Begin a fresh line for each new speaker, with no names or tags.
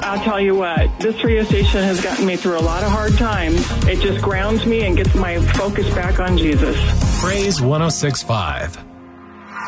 I'll tell you what, this radio station has gotten me through a lot of hard times. It just grounds me and gets my focus back on Jesus.
Praise 106.5.